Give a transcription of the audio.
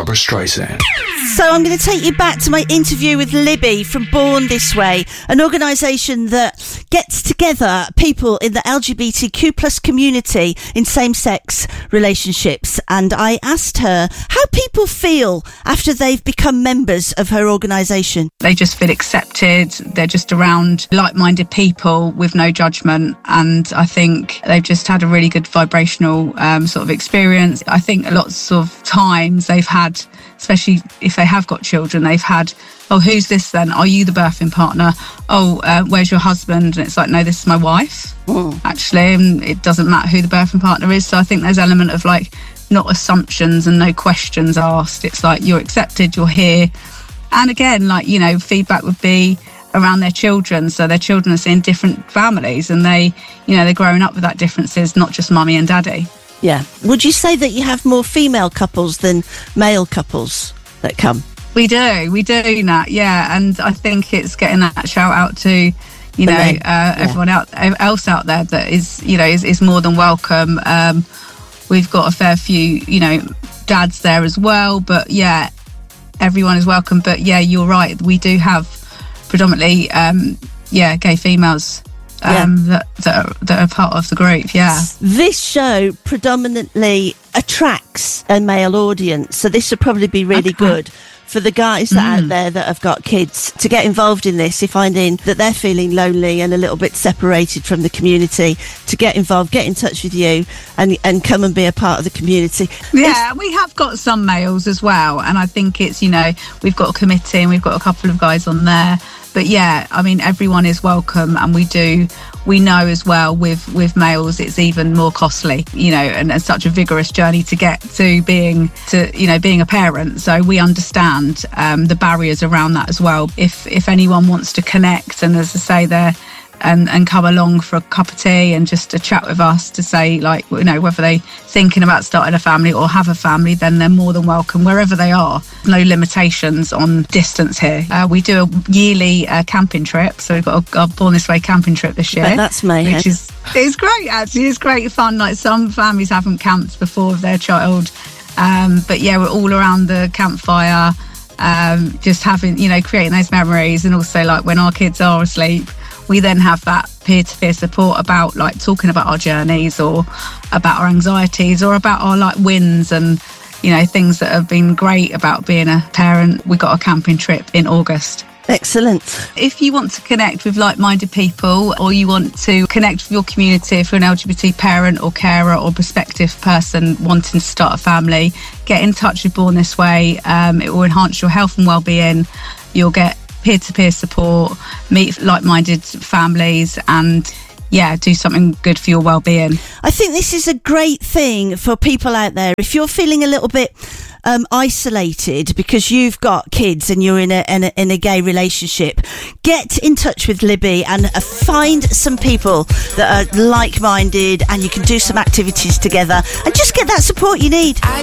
Barbra Streisand. So I'm going to take you back to my interview with Libby from Born This Way, an organisation that gets together people in the LGBTQ plus community in same-sex relationships. And I asked her how people feel after they've become members of her organisation. They just feel accepted. They're just around like-minded people with no judgment. And I think they've just had a really good vibrational sort of experience. I think lots of times they've had, especially if they have got children, they've had, oh, who's this then? Are you the birthing partner? Oh, where's your husband? And it's like, no, this is my wife, actually. And it doesn't matter who the birthing partner is. So I think there's an element of like not assumptions and no questions asked. It's like you're accepted, you're here. And again, like, you know, feedback would be around their children. So their children are seeing different families and they, you know, they're growing up with that differences, not just mummy and daddy. Yeah. Would you say that you have more female couples than male couples that come? We do, Nat, yeah. And I think it's getting that shout out to, you know, everyone else out there that is, you know, is more than welcome. We've got a fair few, you know, dads there as well. But yeah, everyone is welcome. But yeah, you're right. We do have predominantly, gay females that are part of the group, yeah. This show predominantly attracts a male audience, so this would probably be really good for the guys that out there that have got kids to get involved in this, if finding that they're feeling lonely and a little bit separated from the community, to get involved, get in touch with you and come and be a part of the community. Yeah, we have got some males as well, and I think it's, you know, we've got a committee and we've got a couple of guys on there. But yeah, I mean, everyone is welcome, and we know as well with males it's even more costly, you know, and such a vigorous journey to get to being a parent. So we understand the barriers around that as well. If anyone wants to connect and, as I say, they're and come along for a cup of tea and just to chat with us to say, like, you know, whether they're thinking about starting a family or have a family, then they're more than welcome wherever they are. No limitations on distance here. We do a yearly camping trip, so we've got a Born This Way camping trip this year. That's mayhem. Which is, it's great, actually. It's great fun. Like, some families haven't camped before with their child, but yeah, we're all around the campfire, just having, you know, creating those memories. And also, like, when our kids are asleep, we then have that peer-to-peer support about, like, talking about our journeys or about our anxieties or about our, like, wins and, you know, things that have been great about being a parent. We got a camping trip in August. Excellent. If you want to connect with like-minded people, or you want to connect with your community, if you're an LGBT parent or carer or prospective person wanting to start a family, get in touch with Born This Way. It will enhance your health and well-being. You'll get peer-to-peer support, meet like-minded families, and do something good for your well-being. I think this is a great thing for people out there. If you're feeling a little bit isolated because you've got kids and you're in a gay relationship, get in touch with Libby and find some people that are like-minded, and you can do some activities together and just get that support you need.